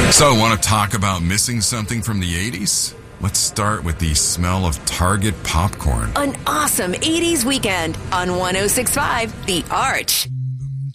So, want to talk about missing something from the 80s? Let's start with the smell of Target popcorn. An awesome 80s weekend on 106.5 The Arch.